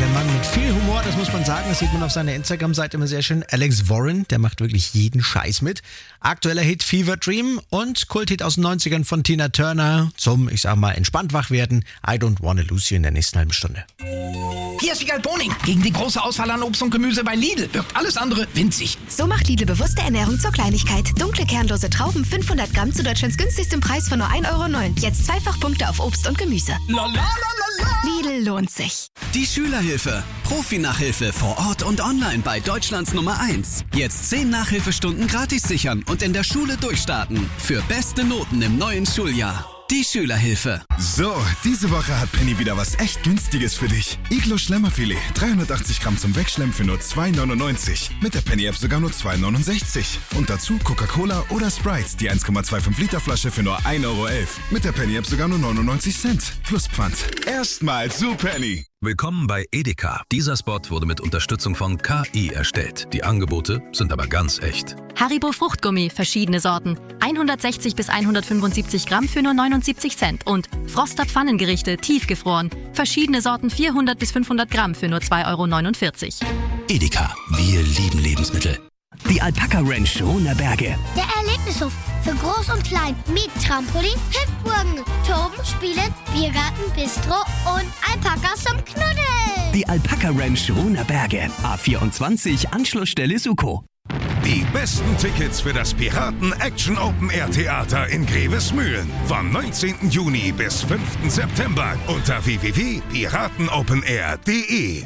Ein Mann mit viel Humor, das muss man sagen. Das sieht man auf seiner Instagram-Seite immer sehr schön. Alex Warren, der macht wirklich jeden Scheiß mit. Aktueller Hit Fever Dream und Kulthit aus den 90ern von Tina Turner zum, ich sag mal, entspannt wach werden. I Don't Wanna Lose You in der nächsten halben Stunde. Hier ist Wiegald Boning. Gegen die große Auswahl an Obst und Gemüse bei Lidl wirkt alles andere winzig. So macht Lidl bewusste Ernährung zur Kleinigkeit. Dunkle, kernlose Trauben, 500 Gramm zu Deutschlands günstigstem Preis von nur 1,09 €. Jetzt Zweifachpunkte auf Obst und Gemüse. Lidl lohnt sich. Die Schülerhilfe. Profi-Nachhilfe vor Ort und online bei Deutschlands Nummer 1. Jetzt 10 Nachhilfestunden gratis sichern und in der Schule durchstarten. Für beste Noten im neuen Schuljahr. Die Schülerhilfe. So, diese Woche hat Penny wieder was echt Günstiges für dich. Iglo Schlemmerfilet, 380 Gramm zum Wegschlemmen für nur 2,99. Mit der Penny-App sogar nur 2,69. Und dazu Coca-Cola oder Sprite, die 1,25 Liter Flasche für nur 1,11 €. Mit der Penny-App sogar nur 99 Cent. Plus Pfand. Erstmal zu Penny. Willkommen bei Edeka. Dieser Spot wurde mit Unterstützung von KI erstellt. Die Angebote sind aber ganz echt. Haribo Fruchtgummi, verschiedene Sorten. 160 bis 175 Gramm für nur 79 Cent. Und Froster Pfannengerichte, tiefgefroren. Verschiedene Sorten 400 bis 500 Gramm für nur 2,49 €. Edeka, wir lieben Lebensmittel. Die Alpaka Ranch Runerberge. Der Erlebnishof für Groß und Klein mit Trampolin, Hüpfburgen, Toben, Spielen, Biergarten, Bistro und Alpakas zum Knuddeln. Die Alpaka Ranch Runerberge. A24 Anschlussstelle Suko. Die besten Tickets für das Piraten Action Open Air Theater in Grevesmühlen. Vom 19. Juni bis 5. September unter www.piratenopenair.de.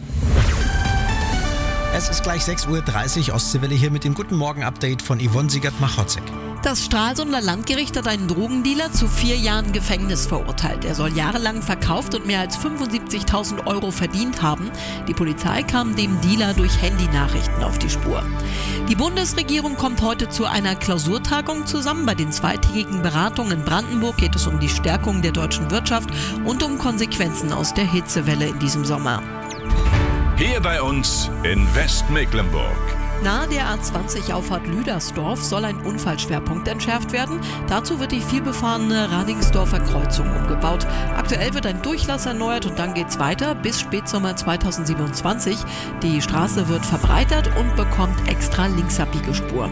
Es ist gleich 6:30 Uhr, Ostseewelle hier mit dem Guten Morgen-Update von Yvonne Siegert-Machotzek. Das Stralsunder Landgericht hat einen Drogendealer zu 4 Jahren Gefängnis verurteilt. Er soll jahrelang verkauft und mehr als 75.000 € verdient haben. Die Polizei kam dem Dealer durch Handynachrichten auf die Spur. Die Bundesregierung kommt heute zu einer Klausurtagung zusammen. Bei den zweitägigen Beratungen in Brandenburg geht es um die Stärkung der deutschen Wirtschaft und um Konsequenzen aus der Hitzewelle in diesem Sommer. Hier bei uns in Westmecklenburg. Nahe der A20 Auffahrt Lüdersdorf soll ein Unfallschwerpunkt entschärft werden. Dazu wird die vielbefahrene Radingsdorfer Kreuzung umgebaut. Aktuell wird ein Durchlass erneuert und dann geht's weiter bis Spätsommer 2027. Die Straße wird verbreitert und bekommt extra Linksabbiegespur.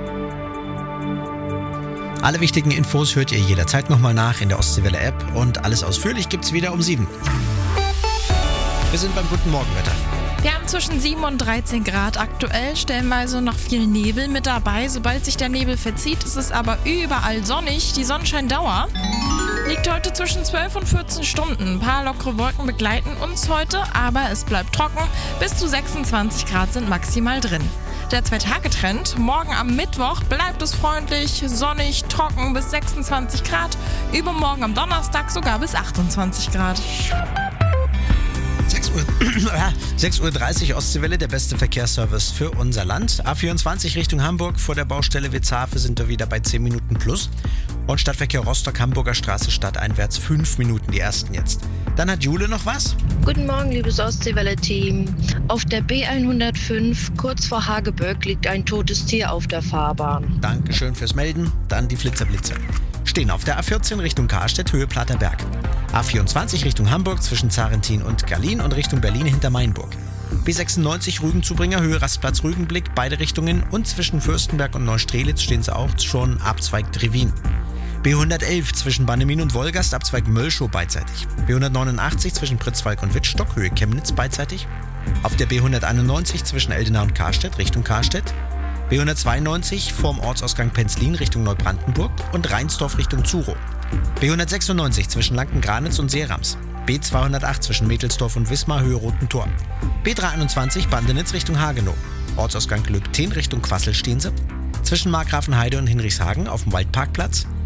Alle wichtigen Infos hört ihr jederzeit nochmal nach in der Ostseewelle-App und alles ausführlich gibt's wieder um 7. Wir sind beim Guten Morgenwetter. Wir haben zwischen 7 und 13 Grad. Aktuell stellenweise noch viel Nebel mit dabei. Sobald sich der Nebel verzieht, ist es aber überall sonnig. Die Sonnenscheindauer liegt heute zwischen 12 und 14 Stunden. Ein paar lockere Wolken begleiten uns heute, aber es bleibt trocken. Bis zu 26 Grad sind maximal drin. Der 2-Tage-Trend. Morgen am Mittwoch bleibt es freundlich, sonnig, trocken bis 26 Grad. Übermorgen am Donnerstag sogar bis 28 Grad. 6:30 Uhr Ostseewelle, der beste Verkehrsservice für unser Land. A24 Richtung Hamburg, vor der Baustelle Witzhafe sind wir wieder bei 10 Minuten plus. Und Stadtverkehr Rostock, Hamburger Straße stadteinwärts 5 Minuten, die ersten jetzt. Dann hat Jule noch was? Guten Morgen, liebes Ostseewelle-Team. Auf der B105, kurz vor Hageböck, liegt ein totes Tier auf der Fahrbahn. Dankeschön fürs Melden. Dann die Flitzer. Stehen auf der A14 Richtung Karstedt, Höhe Platterberg. A24 Richtung Hamburg zwischen Zarentin und Berlin und Richtung Berlin hinter Mainburg. B96 Rügenzubringer, Höhe Rastplatz Rügenblick, beide Richtungen und zwischen Fürstenberg und Neustrelitz stehen sie auch schon, Abzweig Trevin. B111 zwischen Bannemin und Wolgast, Abzweig Mölschow beidseitig. B189 zwischen Pritzwalk und Wittstock, Höhe Chemnitz beidseitig. Auf der B191 zwischen Eldena und Karstedt, Richtung Karstedt. B192 vorm Ortsausgang Penzlin Richtung Neubrandenburg und Reinsdorf Richtung Zurow. B196 zwischen Lanken-Granitz und Seerams. B208 zwischen Mädelsdorf und Wismar, Höhe Roten Tor. B321 Bandenitz Richtung Hagenow. Ortsausgang Löbten Richtung Quassel stehen sie. Zwischen Markgrafenheide und Hinrichshagen auf dem Waldparkplatz.